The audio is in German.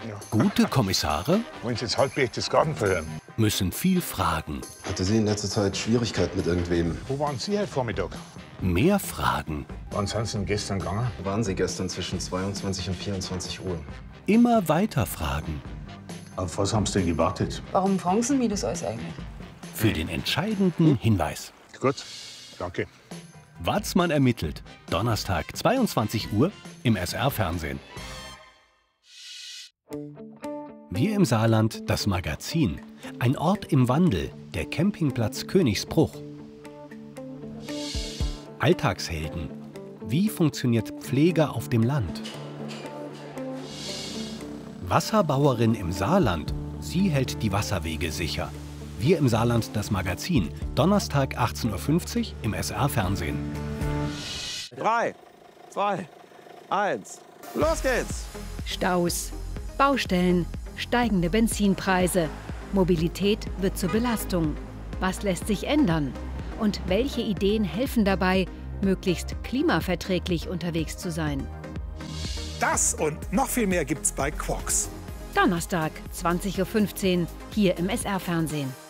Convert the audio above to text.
Gute Kommissare Wollen Sie jetzt halbwegs das Garten verhören? müssen viel fragen. Hatte sie in letzter Zeit Schwierigkeiten mit irgendwem? Wo waren Sie heute Vormittag? Mehr Fragen, Wann sind Sie denn gestern gegangen? Waren sie gestern zwischen 22 und 24 Uhr? immer weiter fragen. Auf was haben Sie denn gewartet? Warum fragen Sie mich das alles eigentlich? Für den entscheidenden Hinweis. Gut, danke. Watzmann ermittelt. Donnerstag, 22 Uhr im SR-Fernsehen. Wir im Saarland, das Magazin. Ein Ort im Wandel, der Campingplatz Königsbruch. Alltagshelden. Wie funktioniert Pflege auf dem Land? Wasserbauerin im Saarland. Sie hält die Wasserwege sicher. Wir im Saarland, das Magazin. Donnerstag 18:50 Uhr im SR-Fernsehen. 3, 2, 1, los geht's! Staus, Baustellen, steigende Benzinpreise. Mobilität wird zur Belastung. Was lässt sich ändern? Und welche Ideen helfen dabei, möglichst klimaverträglich unterwegs zu sein? Das und noch viel mehr gibt's bei Quarks. Donnerstag, 20:15 Uhr, hier im SR-Fernsehen.